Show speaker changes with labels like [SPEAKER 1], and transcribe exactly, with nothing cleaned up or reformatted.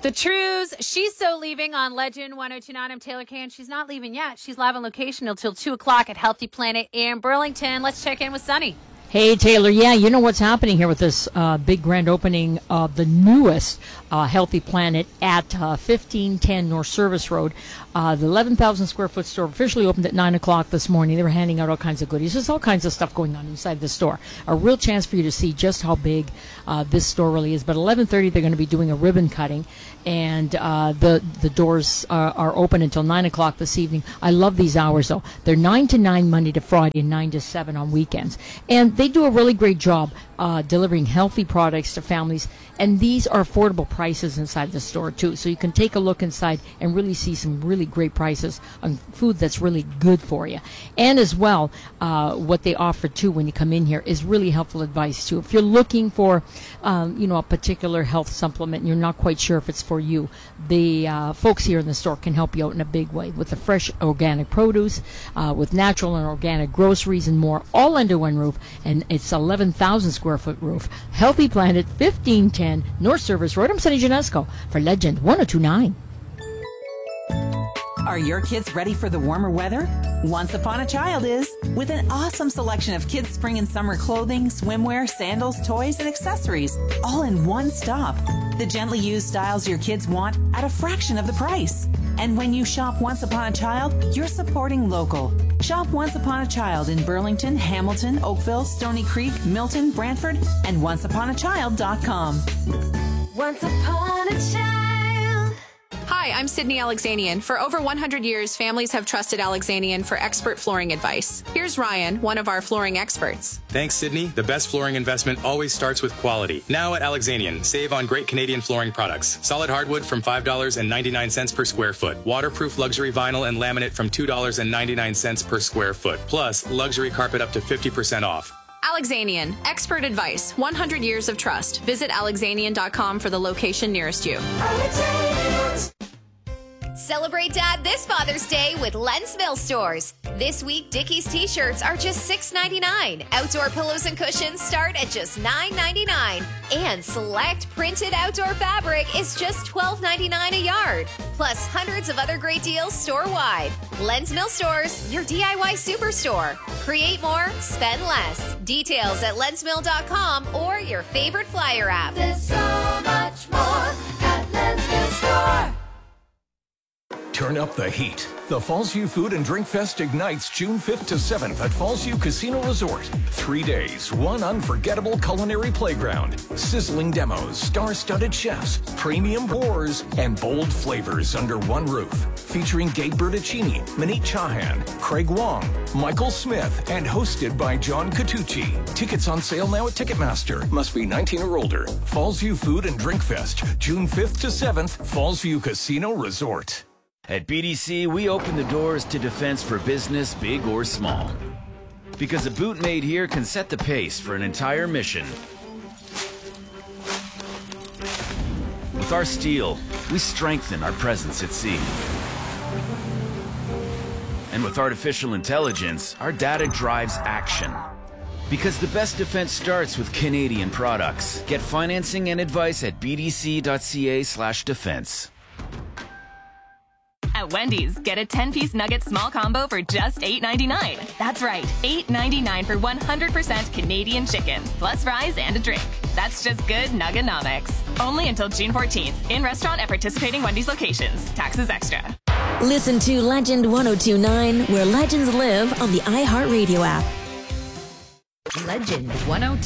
[SPEAKER 1] The Trues, she's so leaving on Legend one oh two point nine. I'm Taylor Kay, and she's not leaving yet. She's live on location until two o'clock at Healthy Planet in Burlington. Let's check in with Sunny.
[SPEAKER 2] Hey, Taylor. Yeah, you know what's happening here with this uh, big grand opening of the newest uh, Healthy Planet at uh, fifteen ten North Service Road. Uh, the eleven thousand square foot store officially opened at nine o'clock this morning. They were handing out all kinds of goodies. There's all kinds of stuff going on inside the store. A real chance for you to see just how big uh, this store really is. But eleven thirty, they're going to be doing a ribbon cutting, and uh, the, the doors are, are open until nine o'clock this evening. I love these hours, though. They're nine to nine Monday to Friday and nine to seven on weekends. And they do a really great job uh, delivering healthy products to families. And these are affordable prices inside the store, too. So you can take a look inside and really see some really great prices on food that's really good for you. And as well, uh, what they offer, too, when you come in here is really helpful advice, too. If you're looking for, um, you know, a particular health supplement and you're not quite sure if it's for you, the uh, folks here in the store can help you out in a big way with the fresh organic produce, uh, with natural and organic groceries and more, all under one roof. And it's eleven thousand square foot roof. Healthy Planet, fifteen ten North Service Road. I'm Sunny Janesco for Legend one oh two point nine.
[SPEAKER 3] Are your kids ready for the warmer weather? Once Upon a Child is. With an awesome selection of kids' spring and summer clothing, swimwear, sandals, toys, and accessories, all in one stop. The gently used styles your kids want at a fraction of the price. And when you shop Once Upon a Child, you're supporting local. Shop Once Upon a Child in Burlington, Hamilton, Oakville, Stony Creek, Milton, Brantford, and once upon a child dot com.
[SPEAKER 4] Once upon a child.
[SPEAKER 5] Hi, I'm Sydney Alexanian. For over one hundred years, families have trusted Alexanian for expert flooring advice. Here's Ryan, one of our flooring experts.
[SPEAKER 6] Thanks, Sydney. The best flooring investment always starts with quality. Now at Alexanian, save on great Canadian flooring products. Solid hardwood from five dollars and ninety-nine cents per square foot. Waterproof luxury vinyl and laminate from two dollars and ninety-nine cents per square foot. Plus, luxury carpet up to fifty percent off.
[SPEAKER 5] Alexanian, expert advice, one hundred years of trust. Visit alexanian dot com for the location nearest you.
[SPEAKER 4] Celebrate Dad this Father's Day with Lens Mill Stores. This week, Dickies t-shirts are just six ninety-nine. Outdoor pillows and cushions start at just nine ninety-nine. And select printed outdoor fabric is just twelve ninety-nine a yard. Plus hundreds of other great deals store-wide. Lens Mill Stores, your D I Y superstore. Create more, spend less. Details at lens mill dot com or your favorite flyer app.
[SPEAKER 7] There's so much more at Lens Mill Store.
[SPEAKER 8] Turn up the heat. The Fallsview Food and Drink Fest ignites June fifth to seventh at Fallsview Casino Resort. Three days, one unforgettable culinary playground, sizzling demos, star-studded chefs, premium pours, and bold flavors under one roof. Featuring Gabe Bertuccini, Manit Chahan, Craig Wong, Michael Smith, and hosted by John Catucci. Tickets on sale now at Ticketmaster. Must be nineteen or older. Fallsview Food and Drink Fest, June fifth to seventh, Fallsview Casino Resort.
[SPEAKER 9] At B D C, we open the doors to defense for business, big or small. Because a boot made here can set the pace for an entire mission. With our steel, we strengthen our presence at sea. And with artificial intelligence, our data drives action. Because the best defense starts with Canadian products. Get financing and advice at b d c dot c a slash defense.
[SPEAKER 10] At Wendy's, get a ten-piece nugget small combo for just eight ninety-nine. That's right, eight ninety-nine for one hundred percent Canadian chicken, plus fries and a drink. That's just good nuggenomics. Only until June fourteenth, in restaurant at participating Wendy's locations. Taxes extra.
[SPEAKER 11] Listen to Legend one oh two point nine, where legends live on the iHeartRadio app.
[SPEAKER 1] Legend one oh two.